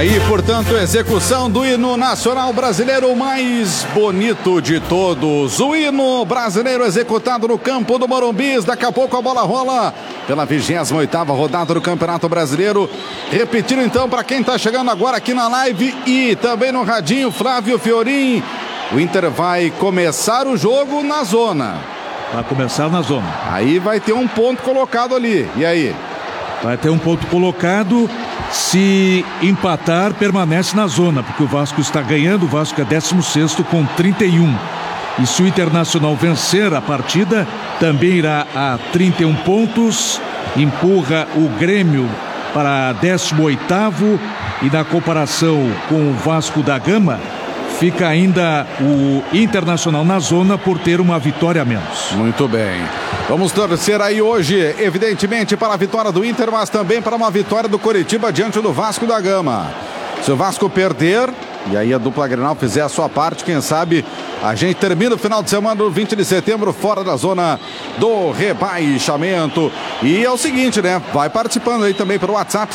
Aí, portanto, execução do hino nacional brasileiro mais bonito de todos. O hino brasileiro executado no campo do Morumbi. Daqui a pouco a bola rola pela 28ª rodada do Campeonato Brasileiro. Repetindo então para quem está chegando agora aqui na live e também no radinho, Flávio Fiorin. O Inter vai começar o jogo na zona. Vai começar na zona. Aí vai ter um ponto colocado ali. E aí? Vai ter um ponto colocado. Se empatar, permanece na zona, porque o Vasco está ganhando. O Vasco é 16º com 31. E se o Internacional vencer a partida, também irá a 31 pontos. Empurra o Grêmio para 18º. E na comparação com o Vasco da Gama, fica ainda o Internacional na zona por ter uma vitória a menos. Muito bem. Vamos torcer aí hoje, evidentemente, para a vitória do Inter, mas também para uma vitória do Coritiba diante do Vasco da Gama. Se o Vasco perder, e aí a dupla Grenal fizer a sua parte, quem sabe a gente termina o final de semana do 20 de setembro fora da zona do rebaixamento. E é o seguinte, né? Vai participando aí também pelo WhatsApp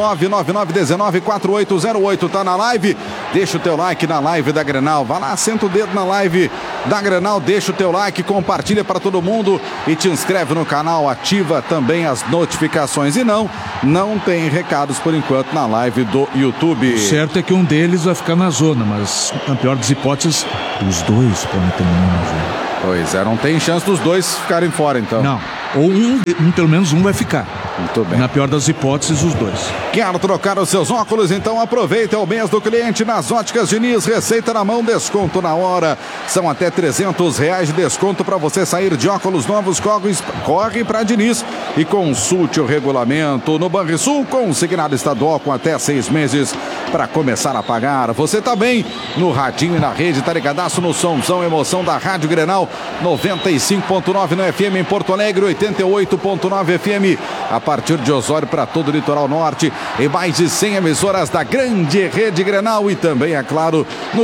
51999194808. Tá na live? Deixa o teu like na live da Grenal. Vai lá, senta o dedo na live da Grenal, deixa o teu like, compartilha para todo mundo e te inscreve no canal, ativa também as notificações. E não tem recados por enquanto na live do YouTube. O certo é que um deles vai ficar na zona, mas na pior das hipóteses, os dois podem terminar na zona. Pois é, não tem chance dos dois ficarem fora então. Não, ou pelo menos um vai ficar. Muito bem. Na pior das hipóteses, os dois. Quer trocar os seus óculos? Então aproveita o mês do cliente nas Óticas Diniz. Receita na mão, desconto na hora. São até R$300 de desconto para você sair de óculos novos. Corre para Diniz e consulte o regulamento. No Banrisul, consignado estadual com até 6 meses para começar a pagar. Você também no radinho e na rede, tá ligadaço no somzão, emoção da Rádio Grenal 95.9 no FM em Porto Alegre, 88.9 FM a partir de Osório para todo o litoral norte, em mais de 100 emissoras da grande rede Grenal e também, é claro, no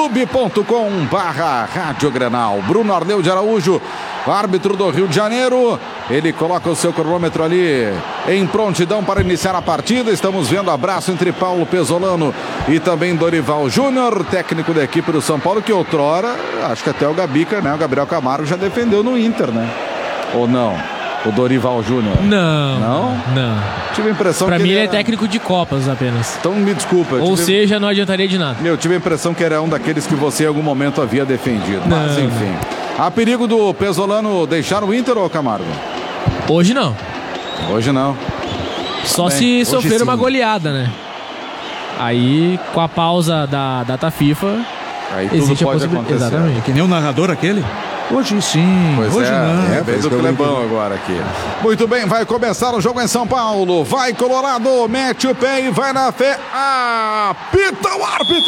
youtube.com/Rádio Grenal. Bruno Arleu de Araújo, árbitro do Rio de Janeiro, ele coloca o seu cronômetro ali em prontidão para iniciar a partida. Estamos vendo abraço entre Paulo Pesolano e também Dorival Júnior, técnico da equipe do São Paulo, que outrora, acho que até o Gabica, né, o Gabriel Camargo já defendeu no Inter, né? Ou não? O Dorival Júnior? Não. Tive a impressão pra que mim ele é técnico de Copas apenas. Então me desculpa. Ou seja, não adiantaria de nada. Eu tive a impressão que era um daqueles que você em algum momento havia defendido. Mas enfim. Há perigo do Pesolano deixar o Inter, ou Camargo? Hoje não. Hoje não. Só se sofrer uma goleada, né? Aí, com a pausa da data FIFA, aí tudo existe pode a possibilidade. acontecer. Exatamente. Que nem o narrador aquele? Hoje sim, pois hoje não. É vez do Clebão agora aqui. Muito bem, vai começar o jogo em São Paulo. Vai Colorado, mete o pé e vai na fé. Apita o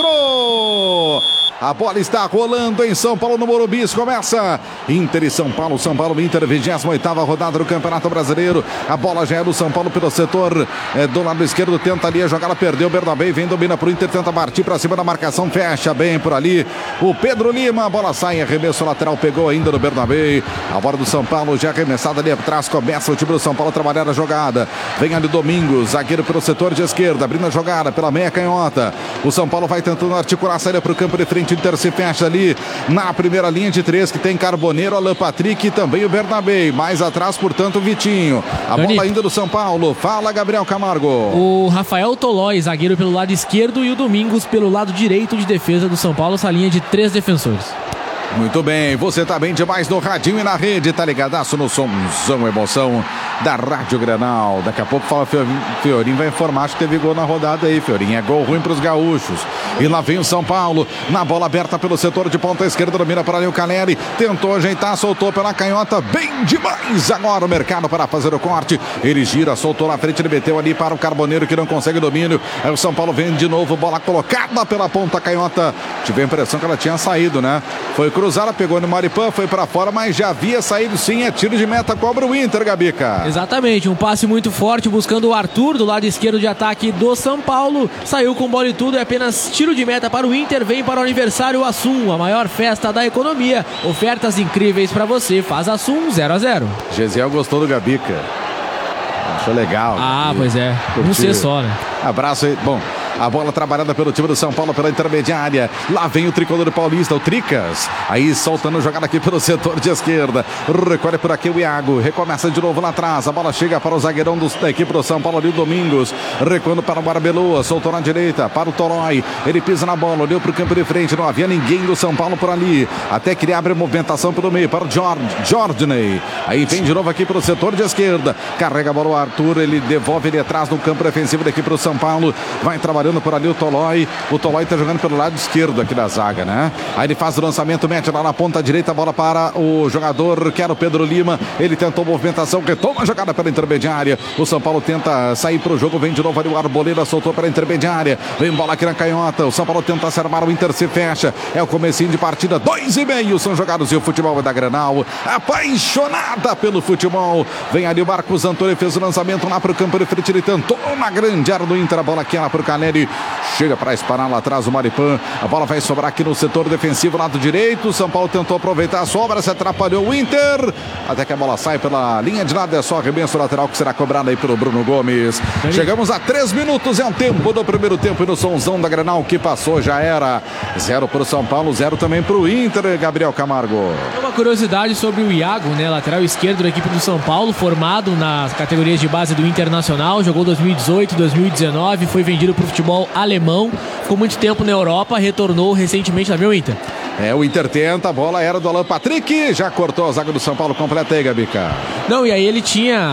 árbitro! A bola está rolando em São Paulo, no Morumbi. Começa Inter e São Paulo. São Paulo, Inter, 28ª rodada do Campeonato Brasileiro. A bola já é do São Paulo pelo setor do lado esquerdo. Tenta ali a jogada, perdeu o Bernabé. Vem, domina pro Inter, tenta partir para cima da marcação. Fecha bem por ali o Pedro Lima. A bola sai, arremesso lateral, pegou ainda no Bernabé. A bola do São Paulo já arremessada ali atrás. Começa o time do São Paulo a trabalhar a jogada. Vem ali Domingos, zagueiro pelo setor de esquerda, abrindo a jogada pela meia canhota. O São Paulo vai tentando articular a saída para o campo de frente. Inter se fecha ali na primeira linha de 3, que tem Carboneiro, Alan Patrick e também o Bernabé. Mais atrás, portanto, o Vitinho. A bola ainda do São Paulo. Fala, Gabriel Camargo. O Rafael Tolói, zagueiro pelo lado esquerdo, e o Domingos pelo lado direito de defesa do São Paulo, essa linha de 3 defensores. Muito bem, você tá bem demais no radinho e na rede, tá ligadaço no somzão, emoção da Rádio Grenal. Daqui a pouco fala Fiorin, vai informar, acho que teve gol na rodada aí, Fiorin. É gol ruim pros gaúchos. E lá vem o São Paulo, na bola aberta pelo setor de ponta esquerda, domina para ali o Caleri, tentou ajeitar, soltou pela canhota, bem demais. Agora o mercado para fazer o corte, ele gira, soltou na frente, ele meteu ali para o Carboneiro, que não consegue domínio. Aí o São Paulo vem de novo, bola colocada pela ponta canhota. Tive a impressão que ela tinha saído, né? Foi cruzada, pegou no Maripã, foi para fora, mas já havia saído sim. É tiro de meta, cobra o Inter, Gabica. Exatamente, um passe muito forte buscando o Arthur do lado esquerdo de ataque do São Paulo. Saiu com bola e tudo, é apenas tiro de meta para o Inter. Vem para o aniversário Assum, a maior festa da economia. Ofertas incríveis para você. Faz Assum 0-0. Gesiel gostou do Gabica. Achou legal. Pois é. Não ser só, né? Abraço aí. Bom, A bola trabalhada pelo time do São Paulo pela intermediária. Lá vem o tricolor paulista, o Tricas. Aí soltando jogada aqui pelo setor de esquerda. Recolhe por aqui o Iago. Recomeça de novo lá atrás. A bola chega para o zagueirão da equipe do São Paulo ali, o Domingos. Recuando para o Barbeloa. Soltou na direita para o Tolói. Ele pisa na bola, olhou para o campo de frente. Não havia ninguém do São Paulo por ali. Até que ele abre a movimentação pelo meio para o Jordaney. Aí vem de novo aqui pelo setor de esquerda. Carrega a bola o Arthur. Ele devolve ele atrás no campo defensivo da equipe do São Paulo. Vai trabalhando por ali o Tolói. O Tolói está jogando pelo lado esquerdo aqui da zaga, né? Aí ele faz o lançamento, mete lá na ponta direita. A bola para o jogador que era o Pedro Lima. Ele tentou movimentação, retoma a jogada pela intermediária. O São Paulo tenta sair para o jogo. Vem de novo ali o Arboleda, soltou pela intermediária. Vem bola aqui na canhota. O São Paulo tenta se armar, o Inter se fecha. É o comecinho de partida, 2,5 são jogados e o futebol é da Grenal. Apaixonada pelo futebol. Vem ali o Marcos Antônio, fez o lançamento lá para o campo de frente. Ele tentou na grande área do Inter. A bola aqui lá para o Caleri. Chega para espanar lá atrás o Maripan. A bola vai sobrar aqui no setor defensivo, lado direito. O São Paulo tentou aproveitar a sobra, se atrapalhou o Inter. Até que a bola sai pela linha de lado. É só arremesso lateral que será cobrado aí pelo Bruno Gomes. Chegamos a 3 minutos, é um tempo do primeiro tempo. E no somzão da Grenal que passou já era 0 para o São Paulo, 0 também para o Inter. Gabriel Camargo. Uma curiosidade sobre o Iago, né? Lateral esquerdo da equipe do São Paulo, formado nas categorias de base do Internacional, jogou 2018, 2019, foi vendido para o futebol alemão, ficou muito tempo na Europa, retornou recentemente também ao Inter. O Inter tenta, a bola era do Alan Patrick, já cortou a zaga do São Paulo completa aí, Gabica. Não, e aí ele tinha